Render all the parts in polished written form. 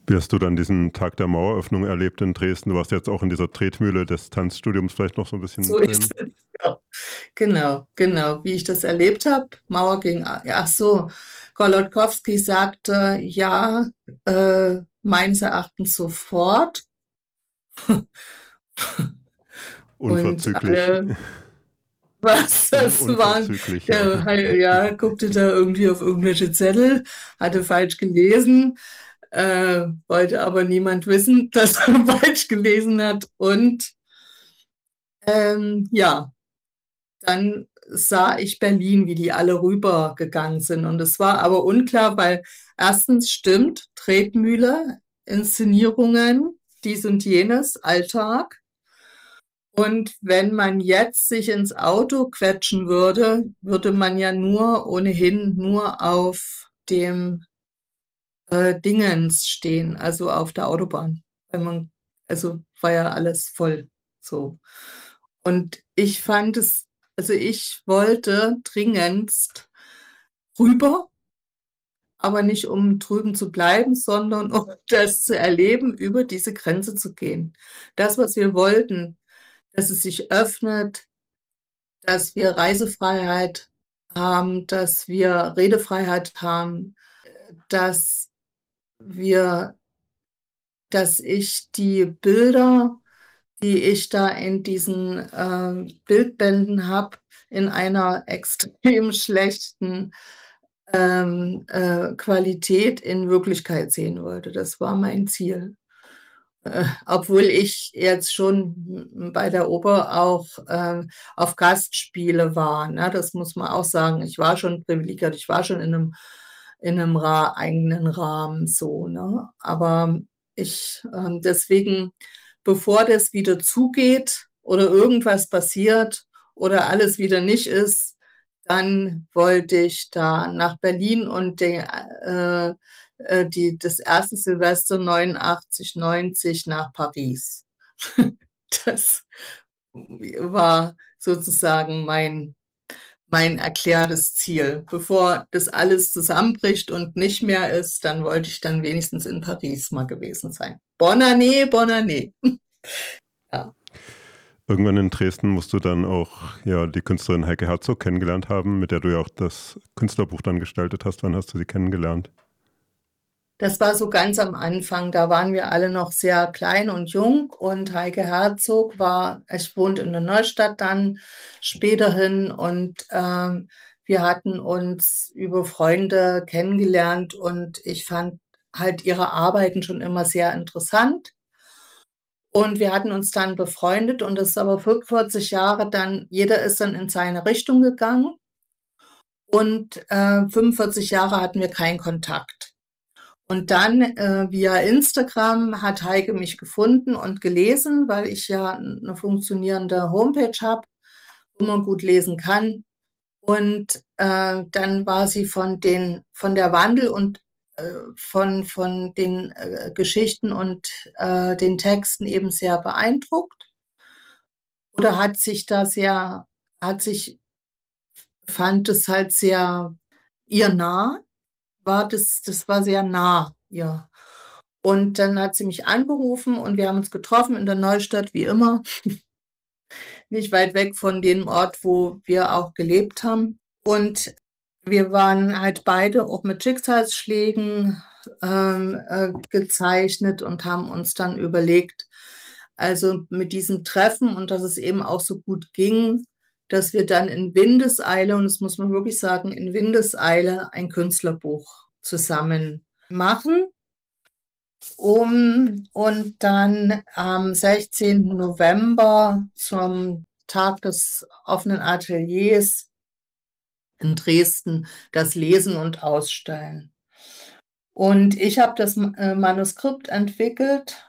Wie hast du dann diesen Tag der Maueröffnung erlebt in Dresden? Du warst jetzt auch in dieser Tretmühle des Tanzstudiums vielleicht noch so ein bisschen So ist drin. es. Ja. Genau, genau. Wie ich das erlebt habe, Mauer ging, ach so, Golodkowski sagte, ja, meines Erachtens sofort. Und Unverzüglich. alle, was das waren, Unverzüglich, ja. der ja, guckte da irgendwie auf irgendwelche Zettel, hatte falsch gelesen, wollte aber niemand wissen, dass er falsch gelesen hat. Und ja, dann sah ich Berlin, wie die alle rübergegangen sind. Und es war aber unklar, weil erstens stimmt, Tretmühle, Inszenierungen, dies und jenes, Alltag. Und wenn man jetzt sich ins Auto quetschen würde, würde man ja nur ohnehin nur auf dem Dingens stehen, also auf der Autobahn. Wenn man, also war ja alles voll so. Und ich fand es, also ich wollte dringendst rüber, aber nicht um drüben zu bleiben, sondern um das zu erleben, über diese Grenze zu gehen. Das, was wir wollten, dass es sich öffnet, dass wir Reisefreiheit haben, dass wir Redefreiheit haben, dass wir, dass ich die Bilder, die ich da in diesen Bildbänden habe, in einer extrem schlechten Qualität in Wirklichkeit sehen wollte. Das war mein Ziel. Obwohl ich jetzt schon bei der Oper auch auf Gastspiele war. Ne? Das muss man auch sagen. Ich war schon privilegiert, ich war schon in einem eigenen Rahmen so. Ne? Aber ich deswegen, bevor das wieder zugeht oder irgendwas passiert oder alles wieder nicht ist, dann wollte ich da nach Berlin und das erste Silvester 89, 90 nach Paris. Das war sozusagen mein erklärtes Ziel. Bevor das alles zusammenbricht und nicht mehr ist, dann wollte ich dann wenigstens in Paris mal gewesen sein. Bonne année, bonne année. Ja. Irgendwann in Dresden musst du dann auch ja, die Künstlerin Heike Herzog kennengelernt haben, mit der du ja auch das Künstlerbuch dann gestaltet hast. Wann hast du sie kennengelernt? Das war so ganz am Anfang, da waren wir alle noch sehr klein und jung und Heike Herzog war, ich wohnte in der Neustadt dann späterhin und wir hatten uns über Freunde kennengelernt und ich fand halt ihre Arbeiten schon immer sehr interessant und wir hatten uns dann befreundet und das ist aber 45 Jahre dann, jeder ist dann in seine Richtung gegangen und 45 Jahre hatten wir keinen Kontakt. Und dann via Instagram hat Heike mich gefunden und gelesen, weil ich ja eine funktionierende Homepage habe, wo man gut lesen kann. Und dann war sie von der Wandel und von den Geschichten und den Texten eben sehr beeindruckt. Oder hat sich, fand es halt sehr ihr nah, das war sehr nah ihr. Und dann hat sie mich angerufen und wir haben uns getroffen in der Neustadt, wie immer, nicht weit weg von dem Ort, wo wir auch gelebt haben. Und wir waren halt beide auch mit Schicksalsschlägen gezeichnet und haben uns dann überlegt, also mit diesem Treffen und dass es eben auch so gut ging, dass wir dann in Windeseile, und das muss man wirklich sagen, in Windeseile ein Künstlerbuch zusammen machen und dann am 16. November zum Tag des offenen Ateliers in Dresden das lesen und ausstellen. Und ich habe das Manuskript entwickelt.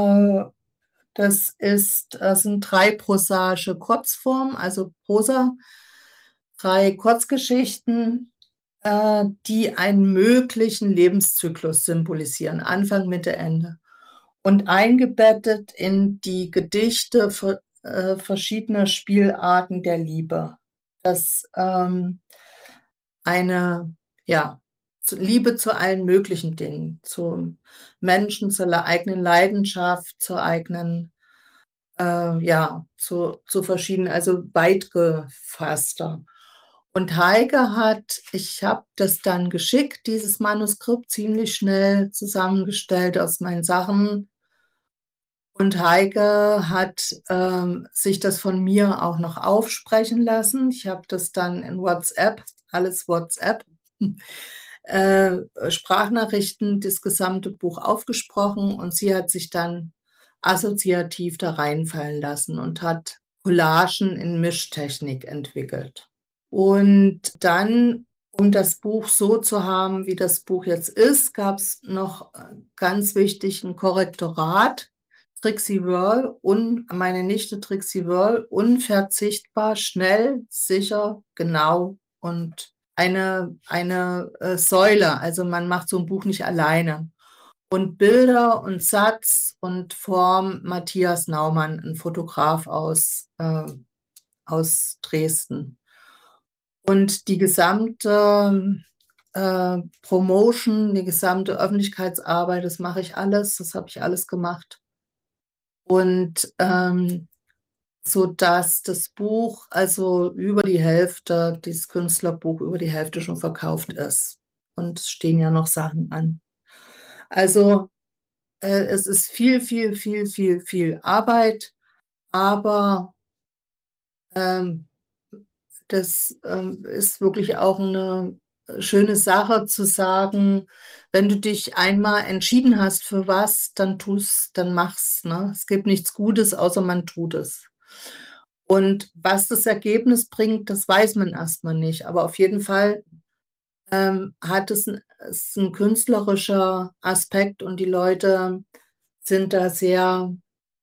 Das sind 3 prosaische Kurzformen, also Prosa, 3 Kurzgeschichten, die einen möglichen Lebenszyklus symbolisieren, Anfang, Mitte, Ende. Und eingebettet in die Gedichte verschiedener Spielarten der Liebe. Das eine, ja, Liebe zu allen möglichen Dingen, zu Menschen, zur eigenen Leidenschaft, zur eigenen, zu verschiedenen, also weit gefasster. Und ich habe das dann geschickt, dieses Manuskript, ziemlich schnell zusammengestellt aus meinen Sachen. Und Heike hat sich das von mir auch noch aufsprechen lassen. Ich habe das dann in WhatsApp, alles WhatsApp, Sprachnachrichten, das gesamte Buch aufgesprochen und sie hat sich dann assoziativ da reinfallen lassen und hat Collagen in Mischtechnik entwickelt. Und dann, um das Buch so zu haben, wie das Buch jetzt ist, gab es noch ganz wichtig ein Korrektorat. Trixie Worl und meine Nichte Trixie Worl, unverzichtbar, schnell, sicher, genau und eine Säule. Also man macht so ein Buch nicht alleine. Und Bilder und Satz und Form Matthias Naumann, ein Fotograf aus Dresden. Und die gesamte Promotion, die gesamte Öffentlichkeitsarbeit, das mache ich alles, das habe ich alles gemacht. Und so dass das Buch, also über die Hälfte, dieses Künstlerbuch über die Hälfte schon verkauft ist. Und es stehen ja noch Sachen an. Also es ist viel, viel, viel, viel, viel Arbeit, aber das ist wirklich auch eine schöne Sache zu sagen, wenn du dich einmal entschieden hast für was, dann dann mach's. Ne? Es gibt nichts Gutes, außer man tut es. Und was das Ergebnis bringt, das weiß man erstmal nicht. Aber auf jeden Fall hat es ein künstlerischer Aspekt und die Leute sind da sehr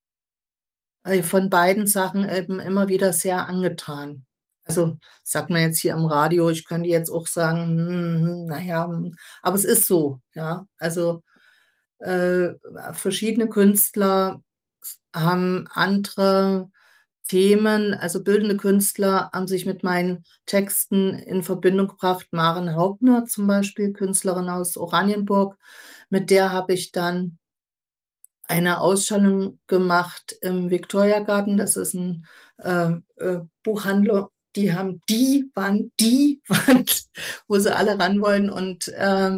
von beiden Sachen eben immer wieder sehr angetan. Also sagt man jetzt hier im Radio, ich könnte jetzt auch sagen, naja, aber es ist so, ja. Also verschiedene Künstler haben andere Themen, also bildende Künstler haben sich mit meinen Texten in Verbindung gebracht. Maren Hauptner zum Beispiel, Künstlerin aus Oranienburg, mit der habe ich dann eine Ausstellung gemacht im Viktoriagarten. Das ist ein Buchhandler, die haben die Wand, wo sie alle ran wollen. Und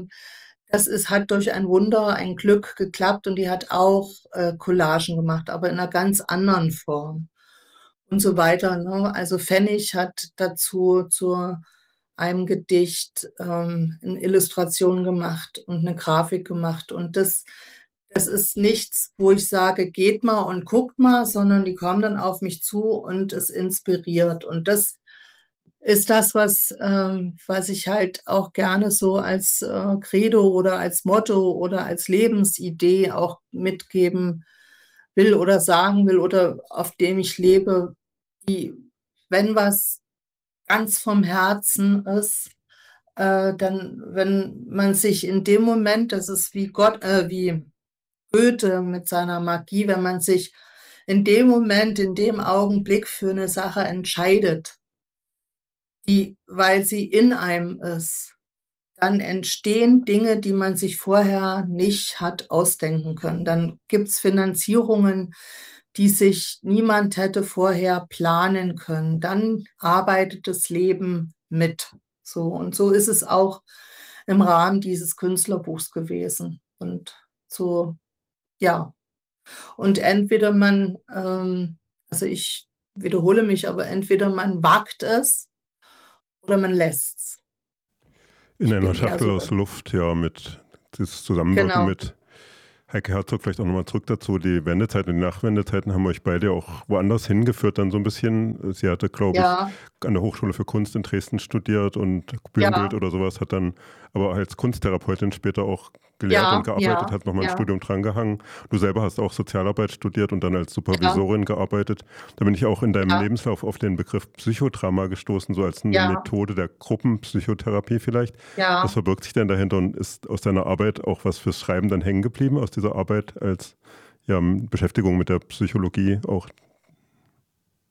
hat durch ein Wunder, ein Glück geklappt und die hat auch Collagen gemacht, aber in einer ganz anderen Form und so weiter. Ne? Also Pfennig hat dazu zu einem Gedicht eine Illustration gemacht und eine Grafik gemacht. Und das ist nichts, wo ich sage, geht mal und guckt mal, sondern die kommen dann auf mich zu und es inspiriert. Und das ist das, was ich halt auch gerne so als Credo oder als Motto oder als Lebensidee auch mitgeben will oder sagen will oder auf dem ich lebe, wenn was ganz vom Herzen ist, dann, wenn man sich in dem Moment, das ist wie wie Goethe mit seiner Magie, wenn man sich in dem Moment, in dem Augenblick für eine Sache entscheidet, weil sie in einem ist, dann entstehen Dinge, die man sich vorher nicht hat ausdenken können. Dann gibt es Finanzierungen, die sich niemand hätte vorher planen können. Dann arbeitet das Leben mit. So, und so ist es auch im Rahmen dieses Künstlerbuchs gewesen. Und so, ja. Und entweder also ich wiederhole mich, aber entweder man wagt es oder man lässt es. In einer Schachtel aus Luft, ja, mit dieses Zusammenwirken mit Heike Herzog, vielleicht auch nochmal zurück dazu. Die Wendezeiten und die Nachwendezeiten haben euch beide auch woanders hingeführt, dann so ein bisschen. Sie hatte, glaube ich, an der Hochschule für Kunst in Dresden studiert und Bühnenbild oder sowas, hat dann aber als Kunsttherapeutin später auch gelehrt und gearbeitet, hat nochmal ein Studium drangehangen. Du selber hast auch Sozialarbeit studiert und dann als Supervisorin gearbeitet. Da bin ich auch in deinem Lebenslauf auf den Begriff Psychodrama gestoßen, so als eine Methode der Gruppenpsychotherapie vielleicht. Was verbirgt sich denn dahinter und ist aus deiner Arbeit auch was fürs Schreiben dann hängen geblieben, aus dieser Arbeit als Beschäftigung mit der Psychologie auch?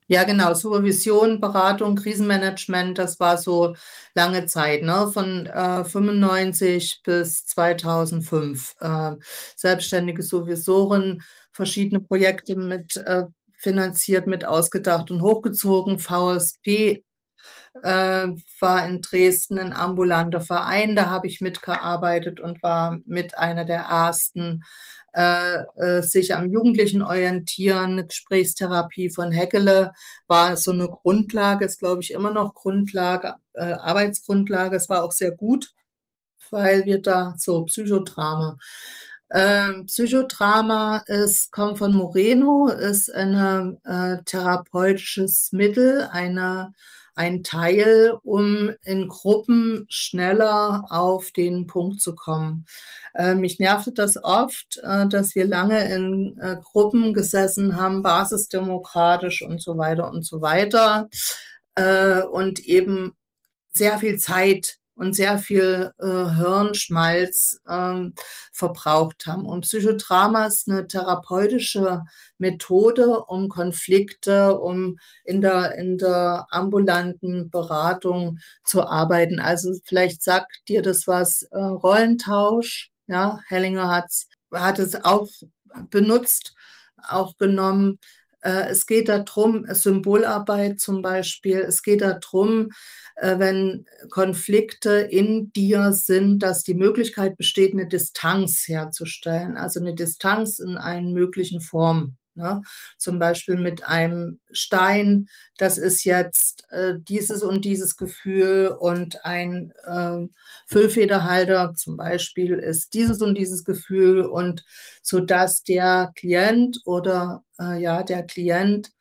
Ja, genau. Supervision, Beratung, Krisenmanagement, das war so lange Zeit, ne? Von 95 bis 2005. Selbstständige Supervisorin, verschiedene Projekte mit finanziert, mit ausgedacht und hochgezogen. VSP war in Dresden ein ambulanter Verein, da habe ich mitgearbeitet und war mit einer der ersten sich am Jugendlichen orientieren. Gesprächstherapie von Häckele war so eine Grundlage, ist glaube ich immer noch Grundlage, Arbeitsgrundlage. Es war auch sehr gut, weil wir da so Psychodrama. Psychodrama kommt von Moreno, ist ein therapeutisches Mittel, ein Teil, um in Gruppen schneller auf den Punkt zu kommen. Mich nervte das oft, dass wir lange in Gruppen gesessen haben, basisdemokratisch und so weiter und so weiter. Und eben sehr viel Zeit und sehr viel Hirnschmalz verbraucht haben. Und Psychodrama ist eine therapeutische Methode, um Konflikte, um in der ambulanten Beratung zu arbeiten. Also vielleicht sagt dir das was, Rollentausch. Ja, Hellinger hat es auch benutzt, auch genommen. Es geht darum, Symbolarbeit zum Beispiel, es geht darum, wenn Konflikte in dir sind, dass die Möglichkeit besteht, eine Distanz herzustellen, also eine Distanz in allen möglichen Formen. Ne? Zum Beispiel mit einem Stein, das ist jetzt dieses und dieses Gefühl, und ein Füllfederhalter zum Beispiel ist dieses und dieses Gefühl, und so dass der Klient oder der Klient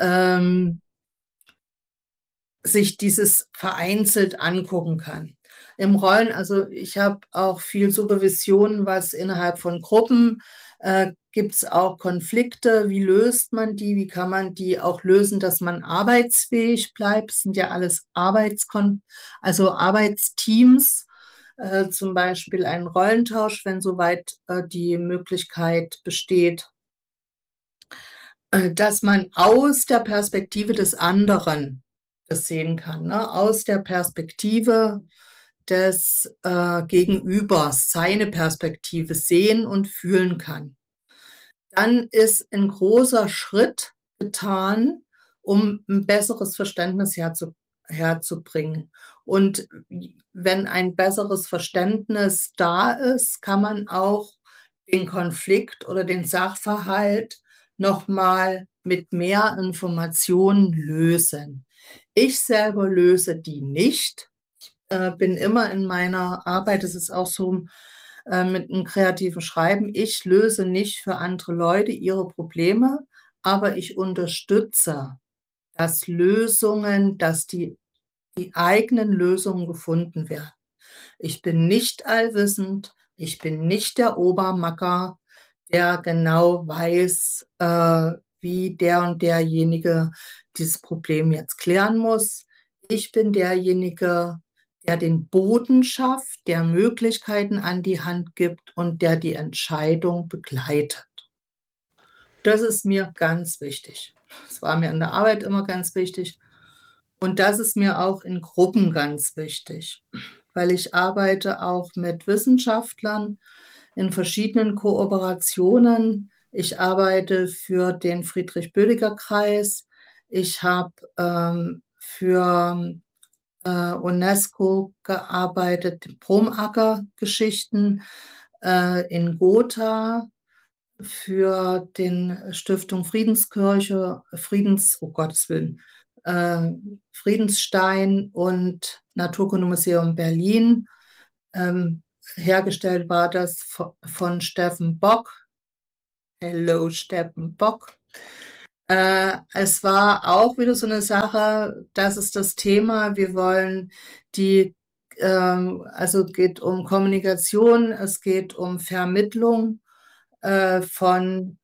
sich dieses vereinzelt angucken kann. Im Rollen, also ich habe auch viel Supervision, was innerhalb von Gruppen gibt es auch Konflikte. Wie löst man die? Wie kann man die auch lösen, dass man arbeitsfähig bleibt? Das sind ja alles also Arbeitsteams. Zum Beispiel ein Rollentausch, wenn soweit die Möglichkeit besteht, dass man aus der Perspektive des anderen das sehen kann, ne? Aus der Perspektive des Gegenübers, seine Perspektive sehen und fühlen kann. Dann ist ein großer Schritt getan, um ein besseres Verständnis herzubringen. Und wenn ein besseres Verständnis da ist, kann man auch den Konflikt oder den Sachverhalt nochmal mit mehr Informationen lösen. Ich selber löse die nicht. Bin immer in meiner Arbeit, das ist auch so mit einem kreativen Schreiben, ich löse nicht für andere Leute ihre Probleme, aber ich unterstütze, dass die eigenen Lösungen gefunden werden. Ich bin nicht allwissend, ich bin nicht der Obermacker, der genau weiß, wie der und derjenige dieses Problem jetzt klären muss. Ich bin derjenige, der den Boden schafft, der Möglichkeiten an die Hand gibt und der die Entscheidung begleitet. Das ist mir ganz wichtig. Das war mir in der Arbeit immer ganz wichtig. Und das ist mir auch in Gruppen ganz wichtig, weil ich arbeite auch mit Wissenschaftlern in verschiedenen Kooperationen. Ich arbeite für den Friedrich-Bödeger-Kreis. Ich habe für UNESCO gearbeitet, Bromacker-Geschichten in Gotha, für den Stiftung Friedenskirche, oh Gottes Willen, Friedensstein und Naturkundemuseum Berlin. Hergestellt war das von Steffen Bock. Hello, Steffen Bock. Es war auch wieder so eine Sache, das ist das Thema. Wir wollen also geht um Kommunikation, es geht um Vermittlung von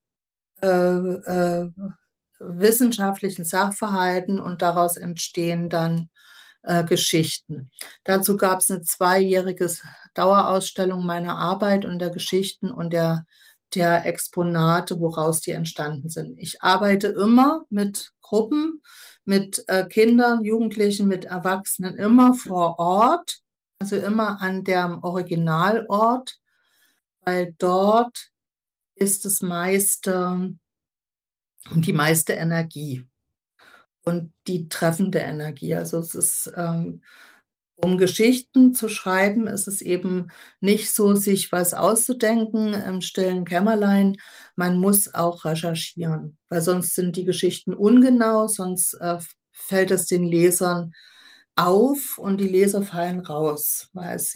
wissenschaftlichen Sachverhalten, und daraus entstehen dann Geschichten. Dazu gab es eine 2-jährige Dauerausstellung meiner Arbeit und der Geschichten und der der Exponate, woraus die entstanden sind. Ich arbeite immer mit Gruppen, mit Kindern, Jugendlichen, mit Erwachsenen, immer vor Ort, also immer an dem Originalort, weil dort ist das meiste und die meiste Energie und die treffende Energie. Also es ist, um Geschichten zu schreiben, ist es eben nicht so, sich was auszudenken im stillen Kämmerlein. Man muss auch recherchieren, weil sonst sind die Geschichten ungenau, sonst fällt es den Lesern auf und die Leser fallen raus,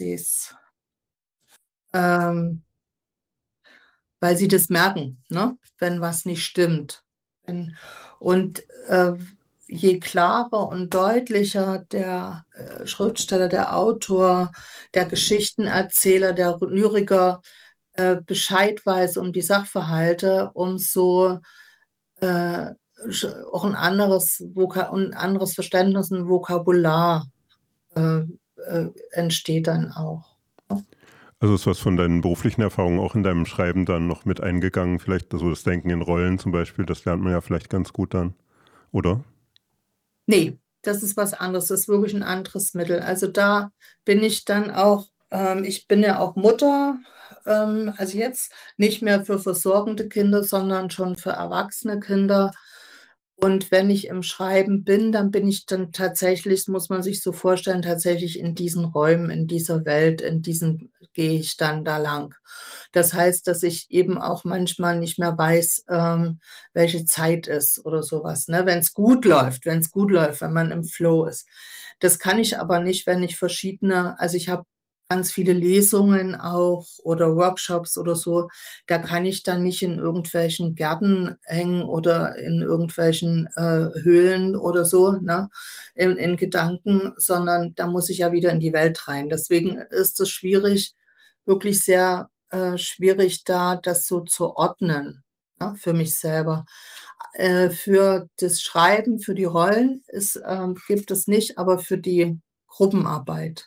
ähm, weil sie das merken, ne? Wenn was nicht stimmt. Und je klarer und deutlicher der Schriftsteller, der Autor, der Geschichtenerzähler, der Lyriker Bescheid weiß um die Sachverhalte, umso auch ein anderes Verständnis, ein Vokabular entsteht dann auch. Also ist was von deinen beruflichen Erfahrungen auch in deinem Schreiben dann noch mit eingegangen? Vielleicht so das Denken in Rollen zum Beispiel, das lernt man ja vielleicht ganz gut dann, oder? Nee, das ist was anderes. Das ist wirklich ein anderes Mittel. Also da bin ich dann auch, ich bin ja auch Mutter, also jetzt nicht mehr für versorgende Kinder, sondern schon für erwachsene Kinder. Und wenn ich im Schreiben bin, dann bin ich dann tatsächlich, das muss man sich so vorstellen, tatsächlich in diesen Räumen, in dieser Welt, in diesen gehe ich dann da lang. Das heißt, dass ich eben auch manchmal nicht mehr weiß, welche Zeit ist oder sowas, ne? Wenn es gut läuft, wenn man im Flow ist. Das kann ich aber nicht, wenn ich also ich habe ganz viele Lesungen auch oder Workshops oder so, da kann ich dann nicht in irgendwelchen Gärten hängen oder in irgendwelchen Höhlen oder so, ne, in Gedanken, sondern da muss ich ja wieder in die Welt rein. Deswegen ist es schwierig, wirklich sehr schwierig, da das so zu ordnen, ne, für mich selber. Für das Schreiben, für die Rollen gibt es nicht, aber für die Gruppenarbeit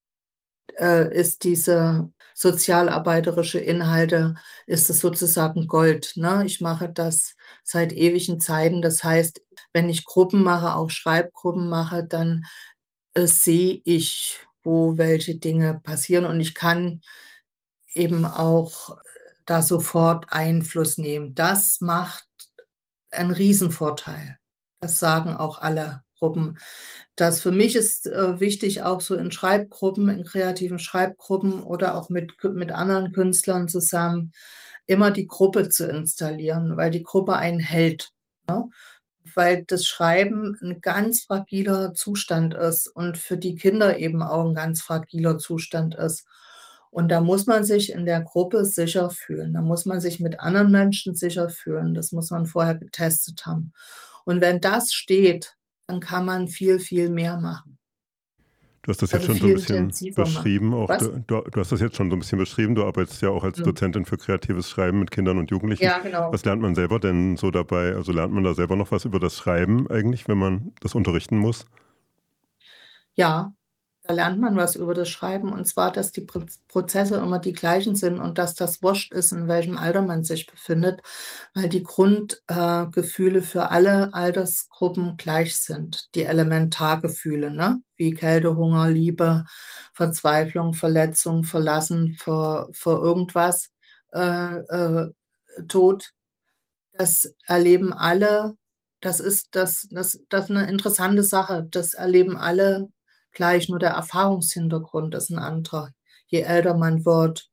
ist diese sozialarbeiterische Inhalte, ist es sozusagen Gold. Ne? Ich mache das seit ewigen Zeiten. Das heißt, wenn ich Gruppen mache, auch Schreibgruppen mache, dann sehe ich, wo welche Dinge passieren und ich kann eben auch da sofort Einfluss nehmen. Das macht einen Riesenvorteil. Das sagen auch alle Gruppen. Das für mich ist wichtig, auch so in Schreibgruppen, in kreativen Schreibgruppen oder auch mit anderen Künstlern zusammen, immer die Gruppe zu installieren, weil die Gruppe einen hält. Ne? Weil das Schreiben ein ganz fragiler Zustand ist und für die Kinder eben auch ein ganz fragiler Zustand ist. Und da muss man sich in der Gruppe sicher fühlen. Da muss man sich mit anderen Menschen sicher fühlen. Das muss man vorher getestet haben. Und wenn das steht, dann kann man viel, viel mehr machen. Du hast das jetzt Also schon so ein viel bisschen intensiver machen. beschrieben. Auch Was? du hast das jetzt schon so ein bisschen beschrieben. Du arbeitest ja auch als Hm. Dozentin für kreatives Schreiben mit Kindern und Jugendlichen. Ja, genau. Was lernt man selber denn so dabei? Also lernt man da selber noch was über das Schreiben eigentlich, wenn man das unterrichten muss? Ja, da lernt man was über das Schreiben, und zwar, dass die Prozesse immer die gleichen sind und dass das wurscht ist, in welchem Alter man sich befindet, weil die Grundgefühle für alle Altersgruppen gleich sind. Die Elementargefühle, ne? Wie Kälte, Hunger, Liebe, Verzweiflung, Verletzung, Verlassen vor irgendwas, äh, äh, Tod. Das erleben alle. Das ist eine interessante Sache. Das erleben alle gleich, nur der Erfahrungshintergrund ist ein anderer. Je älter man wird,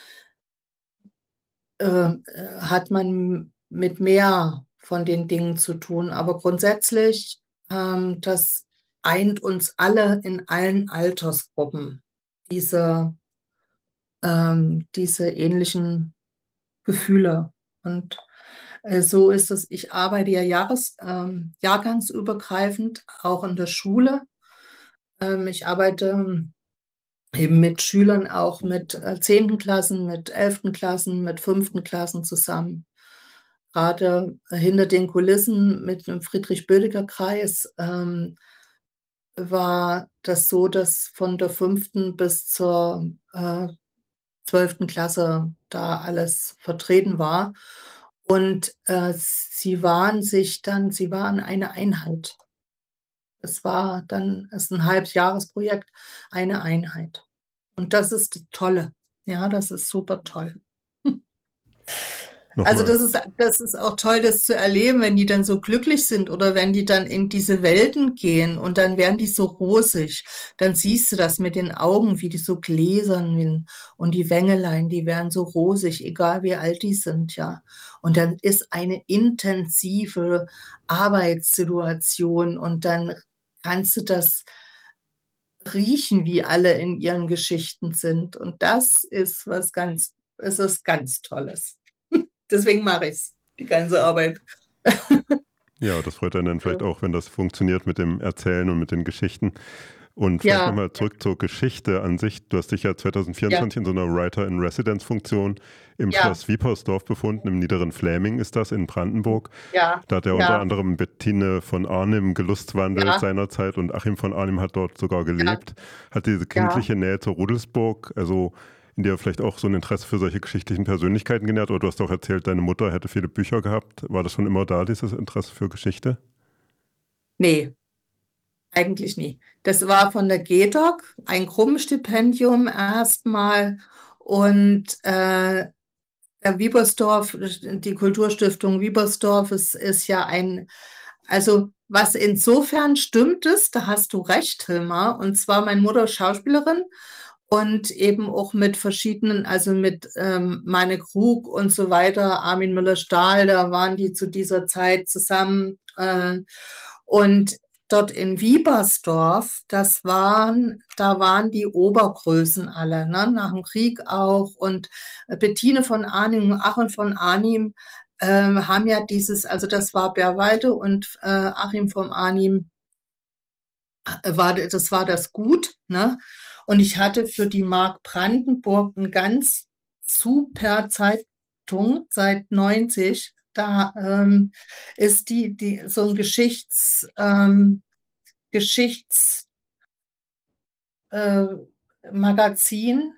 hat man mit mehr von den Dingen zu tun. Aber grundsätzlich, das eint uns alle in allen Altersgruppen, diese diese ähnlichen Gefühle. Und so ist es. Ich arbeite ja jahrgangsübergreifend, auch in der Schule. Ich arbeite eben mit Schülern, auch mit 10. Klassen, mit 11. Klassen, mit 5. Klassen zusammen. Gerade hinter den Kulissen mit dem Friedrich-Bödecker-Kreis war das so, dass von der 5. bis zur 12. Klasse da alles vertreten war. Und sie waren eine Einheit. Es ist ein Halbjahresprojekt, eine Einheit. Und das ist das Tolle. Ja, das ist super toll. Also Nochmal. das ist auch toll, das zu erleben, wenn die dann so glücklich sind oder wenn die dann in diese Welten gehen und dann werden die so rosig. Dann siehst du das mit den Augen, wie die so gläsern sind und die Wängelein, die werden so rosig, egal wie alt die sind, ja. Und dann ist eine intensive Arbeitssituation und dann kannst du das riechen, wie alle in ihren Geschichten sind. Und das ist es ist ganz Tolles. Deswegen mache ich es, die ganze Arbeit. Ja, das freut einen dann vielleicht auch, wenn das funktioniert mit dem Erzählen und mit den Geschichten. Und vielleicht Ja, nochmal zurück zur Geschichte an sich. Du hast dich ja ja, 2024 in so einer Writer-in-Residence-Funktion im ja, Schloss Wiepersdorf befunden, im Niederen Fläming ist das in Brandenburg. ja, Da hat ja unter ja, anderem Bettine von Arnim gelustwandelt ja, seinerzeit und Achim von Arnim hat dort sogar ja, gelebt, hat diese ja. kindliche Nähe zur Rudelsburg, also in dir vielleicht auch so ein Interesse für solche geschichtlichen Persönlichkeiten genährt. Oder du hast auch erzählt, deine Mutter hätte viele Bücher gehabt. War das schon immer da, dieses Interesse für Geschichte? Nee, eigentlich nie. Das war von der GEDOC, ein Krumm-Stipendium erstmal. Und der Wiebersdorf, die Kulturstiftung Wiebersdorf ist ja also was insofern stimmt ist, da hast du recht, Hilmar. Und zwar meine Mutter ist Schauspielerin und eben auch mit verschiedenen, also mit Mane Krug und so weiter, Armin Müller-Stahl, da waren die zu dieser Zeit zusammen. Und dort in Wiebersdorf, da waren die Obergrößen alle, ne? Nach dem Krieg auch. Und Bettine von Arnim und Achim von Arnim haben ja also das war Bärwalde und Achim von Arnim das war das Gut, ne? Und ich hatte für die Mark Brandenburg eine ganz super Zeitung seit 90. Da ist so ein Geschichts äh, Magazin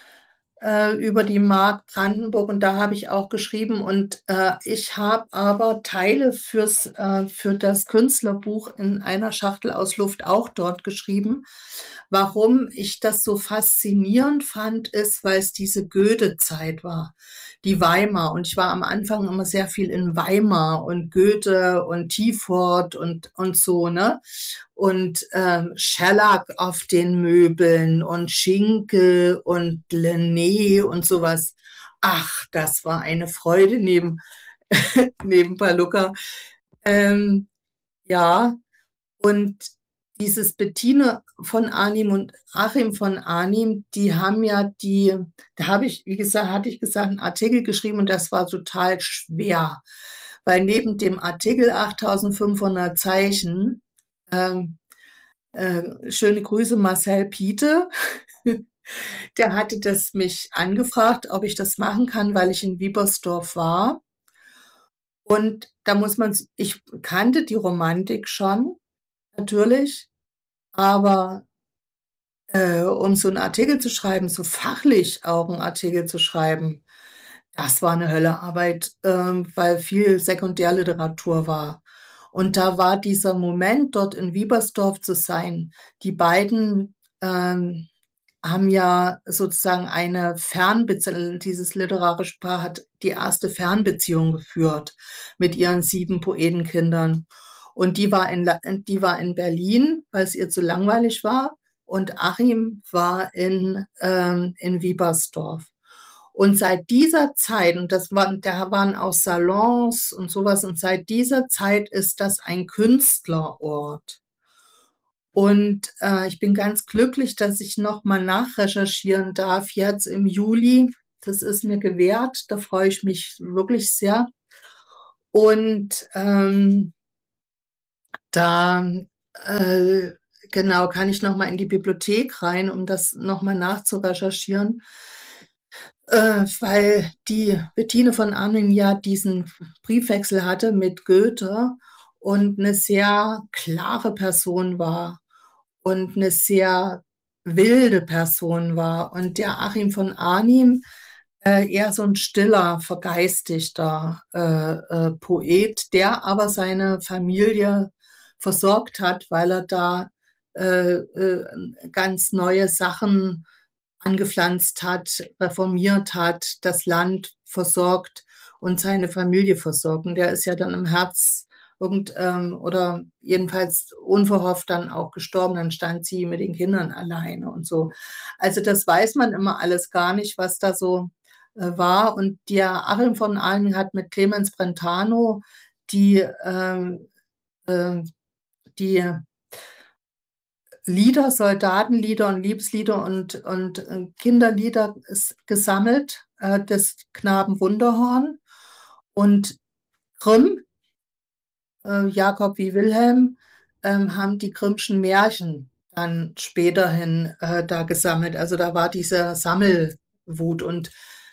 über die Mark Brandenburg und da habe ich auch geschrieben und ich habe aber Teile für das Künstlerbuch in einer Schachtel aus Luft auch dort geschrieben. Warum ich das so faszinierend fand, ist, weil es diese Goethe-Zeit war, die Weimar. Und ich war am Anfang immer sehr viel in Weimar und Goethe und Tiefort und so, ne? Und Schellack auf den Möbeln und Schinkel und Lené und sowas. Ach, das war eine Freude neben Paluca. Ähm, ja, und dieses Bettine von Arnim und Achim von Arnim, die haben ja da habe ich, wie gesagt, hatte ich gesagt, einen Artikel geschrieben und das war total schwer, weil neben dem Artikel 8500 Zeichen, ähm, schöne Grüße Marcel Piete, der hatte das mich angefragt, ob ich das machen kann, weil ich in Wiebersdorf war. Und ich kannte die Romantik schon, natürlich, aber um so einen Artikel zu schreiben, so fachlich auch einen Artikel zu schreiben, das war eine Höllearbeit, weil viel Sekundärliteratur war. Und da war dieser Moment, dort in Wiebersdorf zu sein. Die beiden haben ja sozusagen dieses literarische Paar hat die erste Fernbeziehung geführt mit ihren 7 Poetenkindern. Und die war in Berlin, weil es ihr zu langweilig war. Und Achim war in Wiebersdorf. Und seit dieser Zeit, da waren auch Salons und sowas, und seit dieser Zeit ist das ein Künstlerort. Und ich bin ganz glücklich, dass ich nochmal nachrecherchieren darf, jetzt im Juli. Das ist mir gewährt, da freue ich mich wirklich sehr. Und da genau kann ich nochmal in die Bibliothek rein, um das nochmal nachzurecherchieren. Weil die Bettine von Arnim ja diesen Briefwechsel hatte mit Goethe und eine sehr klare Person war und eine sehr wilde Person war und der Achim von Arnim eher so ein stiller, vergeistigter Poet, der aber seine Familie versorgt hat, weil er da ganz neue Sachen angepflanzt hat, reformiert hat, das Land versorgt und seine Familie versorgt. Und der ist ja dann im Herz oder jedenfalls unverhofft dann auch gestorben. Dann stand sie mit den Kindern alleine und so. Also das weiß man immer alles gar nicht, was da so war. Und der Achim von Arnim hat mit Clemens Brentano die Lieder, Soldatenlieder und Liebeslieder und Kinderlieder gesammelt, des Knaben Wunderhorn. Und Grimm, Jakob wie Wilhelm, haben die Grimmschen Märchen dann späterhin da gesammelt. Also da war diese Sammelwut und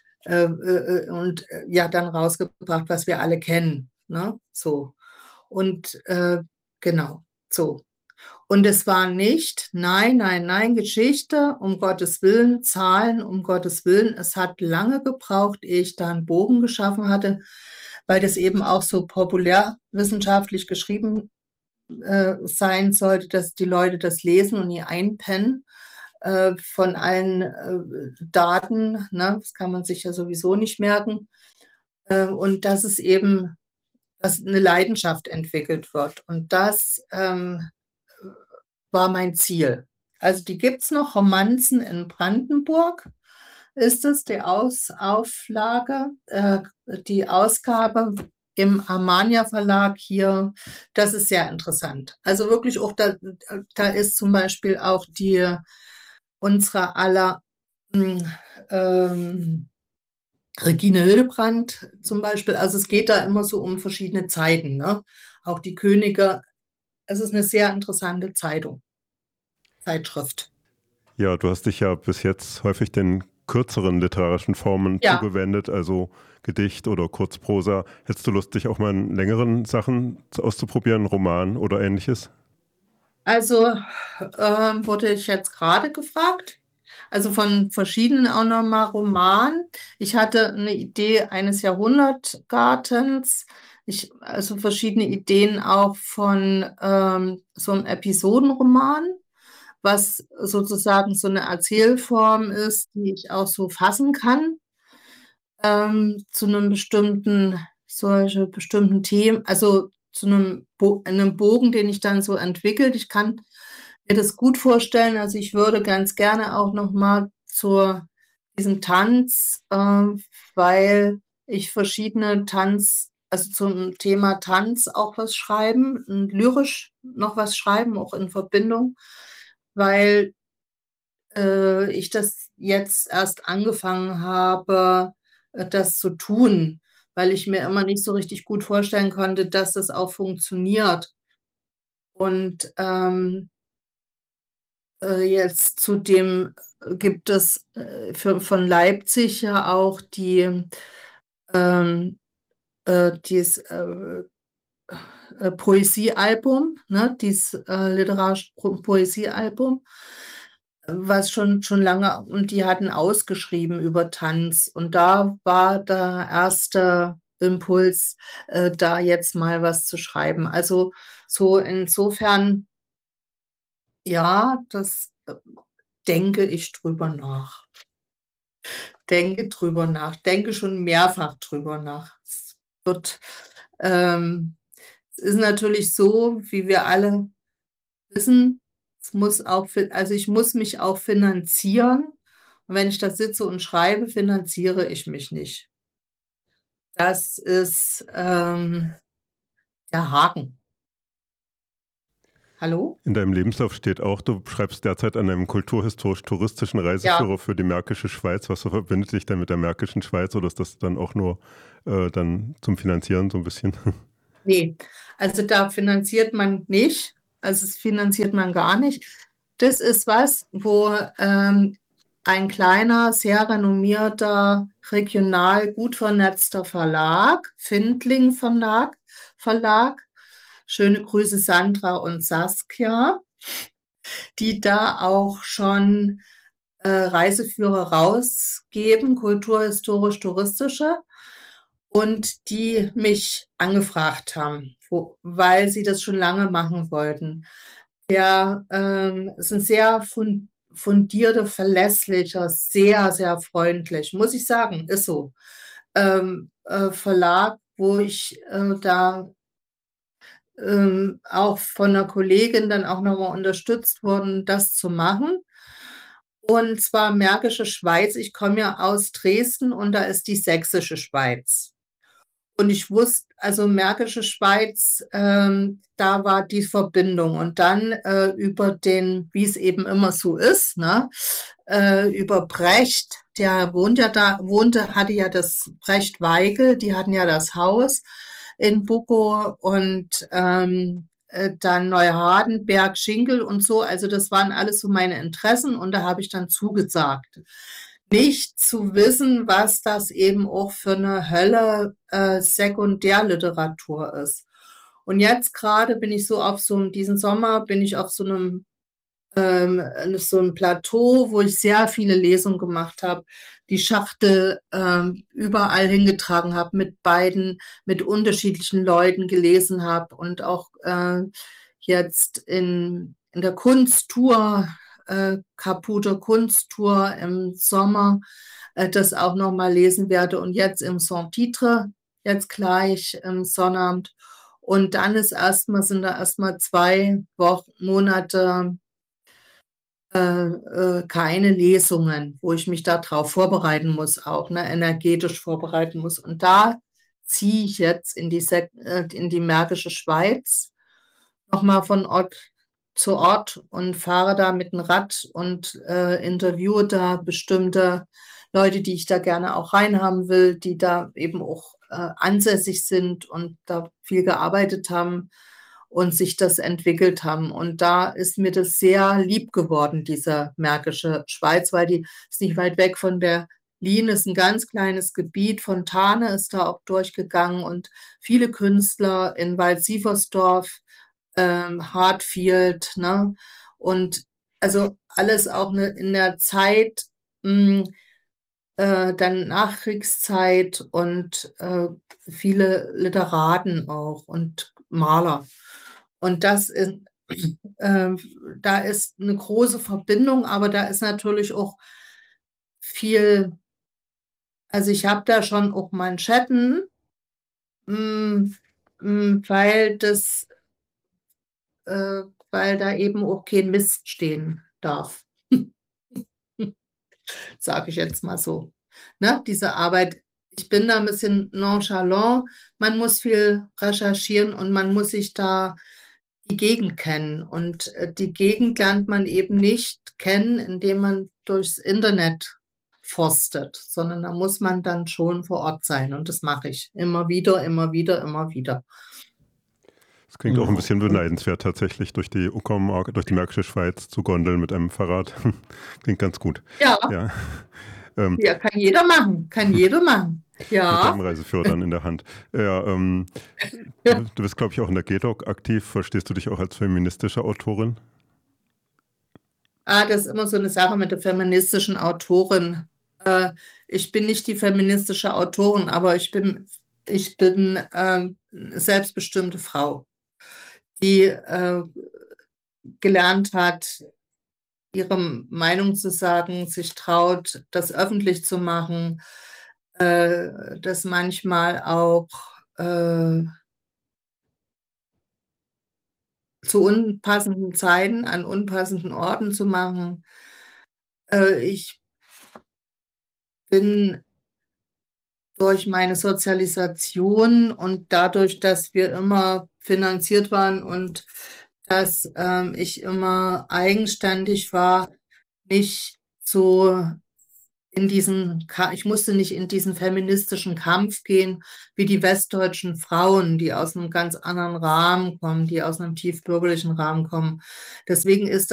ja, dann rausgebracht, was wir alle kennen. Ne? So. Und genau, so. Und es war nicht, nein, nein, nein, Geschichte, um Gottes Willen, Zahlen, um Gottes Willen. Es hat lange gebraucht, ehe ich da einen Bogen geschaffen hatte, weil das eben auch so populärwissenschaftlich geschrieben sein sollte, dass die Leute das lesen und nie einpennen von allen Daten. Ne? Das kann man sich ja sowieso nicht merken. Und dass es eben, dass eine Leidenschaft entwickelt wird. Und das war mein Ziel. Also die gibt es noch, Romanzen in Brandenburg ist es, die Auflage, die Ausgabe im Armania Verlag hier, das ist sehr interessant. Also wirklich auch, da ist zum Beispiel auch unsere aller Regine Hildebrandt zum Beispiel, also es geht da immer so um verschiedene Zeiten, ne? Auch die Könige, es ist eine sehr interessante Zeitschrift. Ja, du hast dich ja bis jetzt häufig den kürzeren literarischen Formen zugewendet, also Gedicht oder Kurzprosa. Hättest du Lust, dich auch mal in längeren Sachen auszuprobieren, Roman oder ähnliches? Also wurde ich jetzt gerade gefragt, also von verschiedenen auch nochmal Roman. Ich hatte eine Idee eines Jahrhundertgartens, also verschiedene Ideen auch von so einem Episodenroman, was sozusagen so eine Erzählform ist, die ich auch so fassen kann, zu einem solche bestimmten Themen, also zu einem Bogen, den ich dann so entwickelt. Ich kann mir das gut vorstellen. Also ich würde ganz gerne auch noch mal zu diesem Tanz, weil ich verschiedene also zum Thema Tanz auch was schreiben, und lyrisch noch was schreiben, auch in Verbindung, weil ich das jetzt erst angefangen habe, das zu tun, weil ich mir immer nicht so richtig gut vorstellen konnte, dass das auch funktioniert. Und jetzt zudem gibt es von Leipzig ja auch dieses Poesiealbum, ne, dieses literarische Poesiealbum, was schon lange, und die hatten ausgeschrieben über Tanz. Und da war der erste Impuls, da jetzt mal was zu schreiben. Also so insofern, ja, das denke ich drüber nach. Denke schon mehrfach drüber nach. Es ist natürlich so, wie wir alle wissen, also ich muss mich auch finanzieren. Und wenn ich da sitze und schreibe, finanziere ich mich nicht. Das ist der Haken. Hallo? In deinem Lebenslauf steht auch, du schreibst derzeit an einem kulturhistorisch-touristischen Reiseführer für die Märkische Schweiz. Was verbindet dich denn mit der Märkischen Schweiz, oder ist das dann auch nur dann zum Finanzieren so ein bisschen? Nee, also da finanziert man nicht. Also es finanziert man gar nicht. Das ist was, wo ein kleiner, sehr renommierter, regional gut vernetzter Verlag, Findling Verlag, schöne Grüße Sandra und Saskia, die da auch schon Reiseführer rausgeben, kulturhistorisch-touristische, und die mich angefragt haben, weil sie das schon lange machen wollten. Der ist ein sehr fundierter, verlässlicher, sehr, sehr freundlich, muss ich sagen, ist so. Verlag, wo ich da auch von einer Kollegin dann auch nochmal unterstützt worden, das zu machen. Und zwar Märkische Schweiz. Ich komme ja aus Dresden und da ist die Sächsische Schweiz. Und ich wusste, also Märkische Schweiz, da war die Verbindung. Und dann über den, wie es eben immer so ist, ne, über Brecht, der hatte ja das Brecht Weigel, die hatten ja das Haus in Bukow und dann Neuhardenberg, Schinkel und so. Also das waren alles so meine Interessen und da habe ich dann zugesagt. Nicht zu wissen, was das eben auch für eine Hölle Sekundärliteratur ist. Und jetzt gerade bin ich so auf diesen Sommer bin ich auf so einem Plateau, wo ich sehr viele Lesungen gemacht habe, die Schachtel überall hingetragen habe, mit unterschiedlichen Leuten gelesen habe und auch jetzt in der Kunsttour, Caputo Kunsttour im Sommer, das auch nochmal lesen werde und jetzt im Sans-Titre, jetzt gleich im Sonnabend. Und dann sind da erstmal 2 Wochen, Monate keine Lesungen, wo ich mich darauf vorbereiten muss, auch ne, energetisch vorbereiten muss. Und da ziehe ich jetzt in die Märkische Schweiz, nochmal von Ort zu Ort und fahre da mit dem Rad und interviewe da bestimmte Leute, die ich da gerne auch reinhaben will, die da eben auch ansässig sind und da viel gearbeitet haben und sich das entwickelt haben. Und da ist mir das sehr lieb geworden, diese Märkische Schweiz, weil die ist nicht weit weg von Berlin, ist ein ganz kleines Gebiet. Fontane ist da auch durchgegangen und viele Künstler in Wald-Sieversdorf, Hartfield, ne? Und also alles auch in der Zeit, dann Nachkriegszeit und viele Literaten auch und Maler. Und da ist eine große Verbindung, aber da ist natürlich auch viel, also ich habe da schon auch Manschetten, mh, weil äh, weil da eben auch kein Mist stehen darf, sage ich jetzt mal so. Ne? Diese Arbeit, ich bin da ein bisschen nonchalant, man muss viel recherchieren und man muss sich da die Gegend kennen. Und die Gegend lernt man eben nicht kennen, indem man durchs Internet forstet, sondern da muss man dann schon vor Ort sein. Und das mache ich immer wieder, immer wieder, immer wieder. Das klingt auch ein bisschen beneidenswert tatsächlich, durch die Uckermark, durch die Märkische Schweiz zu gondeln mit einem Fahrrad. Klingt ganz gut. Ja, Ja, ja, kann jeder machen, kann jeder machen. mit Ja, deinem Reiseführer dann in der Hand. Ja, du bist, glaube ich, auch in der GEDOC aktiv. Verstehst du dich auch als feministische Autorin? Das ist immer so eine Sache mit der feministischen Autorin. Ich bin nicht die feministische Autorin, aber ich bin selbstbestimmte Frau, die gelernt hat, ihre Meinung zu sagen, sich traut, das öffentlich zu machen, das manchmal auch zu unpassenden Zeiten an unpassenden Orten zu machen. Ich bin durch meine Sozialisation und dadurch, dass wir immer finanziert waren und dass ich immer eigenständig war, nicht so ich musste nicht in diesen feministischen Kampf gehen, wie die westdeutschen Frauen, die aus einem ganz anderen Rahmen kommen, die aus einem tiefbürgerlichen Rahmen kommen. Deswegen ist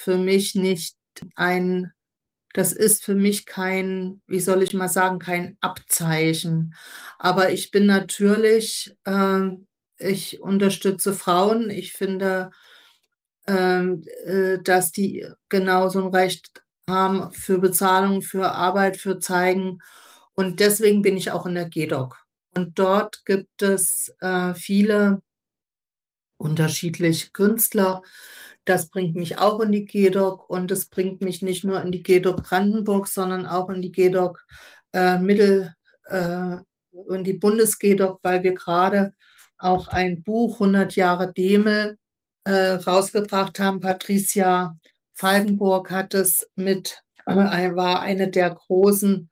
das ist für mich kein, wie soll ich mal sagen, kein Abzeichen. Aber ich bin natürlich, ich unterstütze Frauen. Ich finde, dass die genauso ein Recht haben für Bezahlung, für Arbeit, für Zeigen. Und deswegen bin ich auch in der GEDOC. Und dort gibt es viele unterschiedliche Künstler. Das bringt mich auch in die GEDOC und es bringt mich nicht nur in die GEDOC Brandenburg, sondern auch in die GEDOC Mittel, in die Bundes-GEDOC, weil wir gerade auch ein Buch 100 Jahre Demel rausgebracht haben. Patricia Falkenburg hat es war eine der großen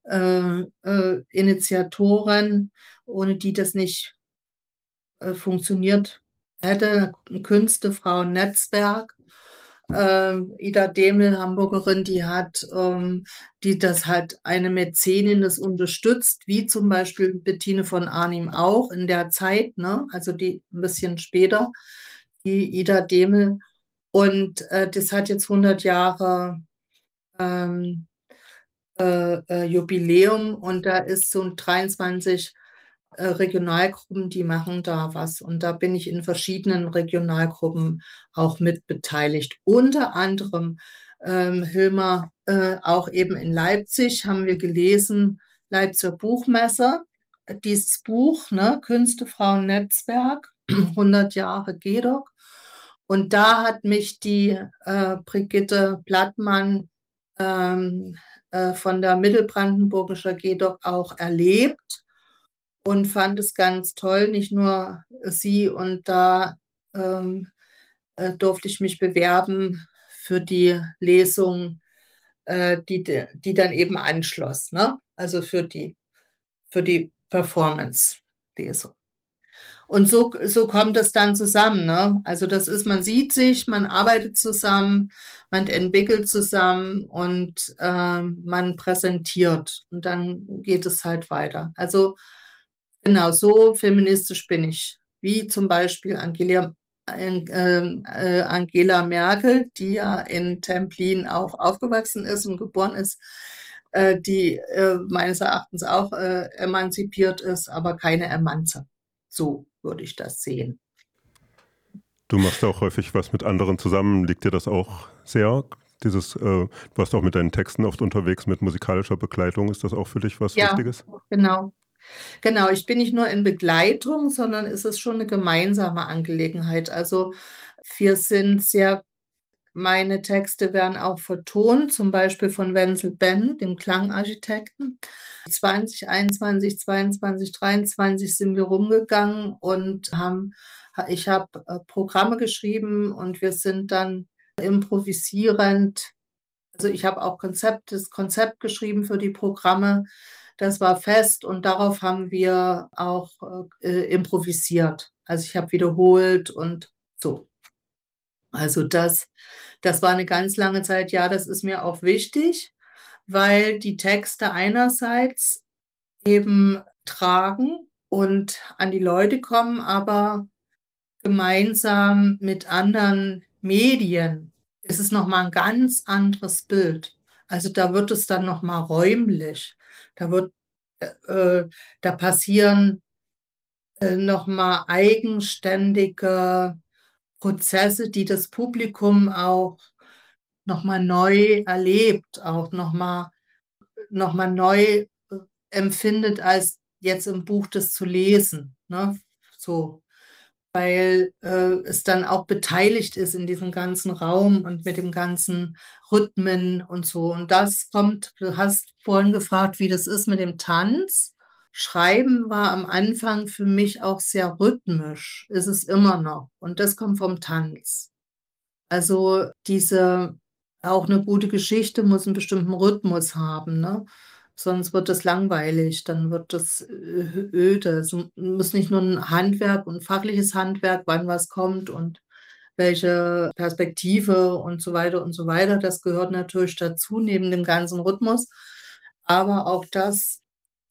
Initiatoren, ohne die das nicht funktioniert hätte. Ein Künstefrauen-Netzwerk. Ida Demel, Hamburgerin, die das halt eine Mäzenin das unterstützt, wie zum Beispiel Bettine von Arnim auch in der Zeit, ne? Also die ein bisschen später, die Ida Demel. Und das hat jetzt 100 Jahre Jubiläum und da ist so ein 23 Regionalgruppen, die machen da was. Und da bin ich in verschiedenen Regionalgruppen auch mit beteiligt. Unter anderem, Hilmar, auch eben in Leipzig haben wir gelesen, Leipziger Buchmesse, dieses Buch, ne, Künstefrauen-Netzwerk, 100 Jahre GEDOC. Und da hat mich die Brigitte Blattmann von der Mittelbrandenburgischer GEDOC auch erlebt und fand es ganz toll, nicht nur sie. Und da durfte ich mich bewerben für die Lesung, die dann eben anschloss, ne? Also für die Performance-Lesung. Und so kommt das dann zusammen, ne? Also das ist, man sieht sich, man arbeitet zusammen, man entwickelt zusammen und man präsentiert und dann geht es halt weiter. Also genau, so feministisch bin ich, wie zum Beispiel Angela Merkel, die ja in Templin auch aufgewachsen ist und geboren ist, die meines Erachtens auch emanzipiert ist, aber keine Emanze. So würde ich das sehen. Du machst auch häufig was mit anderen zusammen. Liegt dir das auch sehr? Du warst auch mit deinen Texten oft unterwegs mit musikalischer Begleitung. Ist das auch für dich was Wichtiges? Genau. Genau, ich bin nicht nur in Begleitung, sondern es ist schon eine gemeinsame Angelegenheit. Also meine Texte werden auch vertont, zum Beispiel von Wenzel Benn, dem Klangarchitekten. 2021, 22, 23 sind wir rumgegangen und ich habe Programme geschrieben und wir sind dann improvisierend. Also ich habe auch das Konzept geschrieben für die Programme. Das war fest und darauf haben wir auch improvisiert. Also ich habe wiederholt und so. Also das war eine ganz lange Zeit. Ja, das ist mir auch wichtig, weil die Texte einerseits eben tragen und an die Leute kommen, aber gemeinsam mit anderen Medien ist es nochmal ein ganz anderes Bild. Also da wird es dann nochmal räumlich. Da passieren nochmal eigenständige Prozesse, die das Publikum auch nochmal neu erlebt, auch nochmal neu empfindet, als jetzt im Buch das zu lesen. Ne? So, weil es dann auch beteiligt ist in diesem ganzen Raum und mit dem ganzen Rhythmen und so. Und das kommt, du hast vorhin gefragt, wie das ist mit dem Tanz. Schreiben war am Anfang für mich auch sehr rhythmisch, ist es immer noch. Und das kommt vom Tanz. Also auch eine gute Geschichte muss einen bestimmten Rhythmus haben, ne? Sonst wird es langweilig, dann wird das öde. Es muss nicht nur ein Handwerk und fachliches Handwerk, wann was kommt und welche Perspektive und so weiter und so weiter. Das gehört natürlich dazu, neben dem ganzen Rhythmus. Aber auch das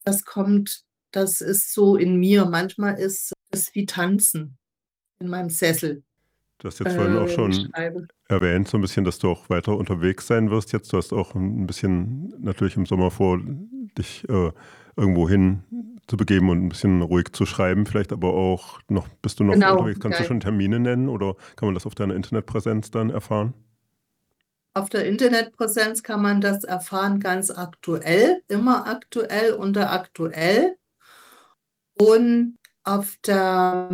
ist so in mir. Manchmal ist es wie Tanzen in meinem Sessel. Du hast jetzt vorhin auch schon erwähnt, so ein bisschen, dass du auch weiter unterwegs sein wirst jetzt. Du hast auch ein bisschen natürlich im Sommer vor, dich irgendwo hin zu begeben und ein bisschen ruhig zu schreiben, vielleicht aber auch noch, bist du noch unterwegs? Kannst du schon Termine nennen oder kann man das auf deiner Internetpräsenz dann erfahren? Auf der Internetpräsenz kann man das erfahren, ganz aktuell, immer aktuell unter aktuell. Und auf der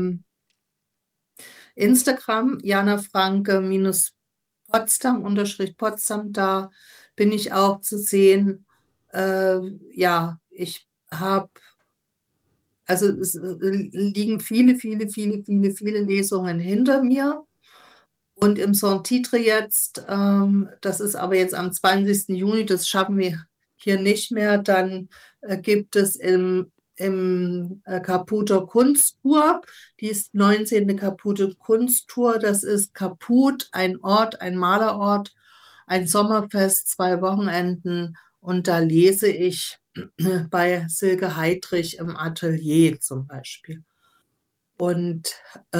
Instagram, Jana Franke -Potsdam, _Potsdam, da bin ich auch zu sehen. Ja, ich habe, also es liegen viele Lesungen hinter mir. Und im Saint-Titre jetzt, das ist aber jetzt am 20. Juni, das schaffen wir hier nicht mehr, dann gibt es im Caputer Kunsttour, die ist 19. Caputer Kunsttour, das ist Caput, ein Ort, ein Malerort, ein Sommerfest, 2 Wochenenden und da lese ich bei Silke Heidrich im Atelier zum Beispiel. Und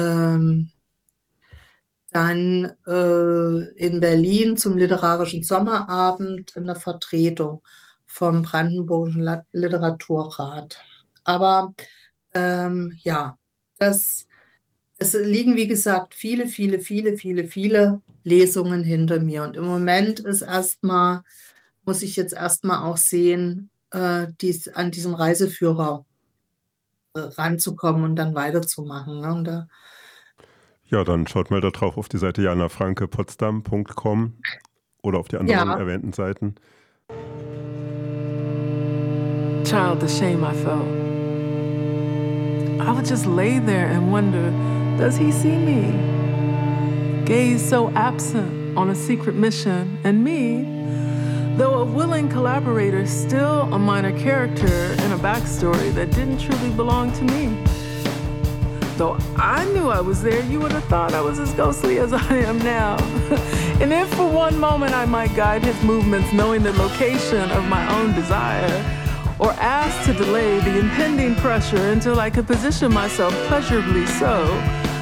dann in Berlin zum Literarischen Sommerabend in der Vertretung vom Brandenburgischen Literaturrat. Aber ja, es liegen, wie gesagt, viele Lesungen hinter mir. Und im Moment ist muss ich jetzt erstmal auch sehen, an diesem Reiseführer ranzukommen und dann weiterzumachen. Ne? Und ja, dann schaut mal da drauf auf die Seite janafrankepotsdam.com oder auf die anderen erwähnten Seiten. Child, the shame I felt. I would just lay there and wonder, does he see me? Gaze so absent on a secret mission, and me, though a willing collaborator, still a minor character in a backstory that didn't truly belong to me. Though I knew I was there, you would have thought I was as ghostly as I am now. And if for one moment I might guide his movements, knowing the location of my own desire, or ask to delay the impending pressure until I could position myself pleasurably so,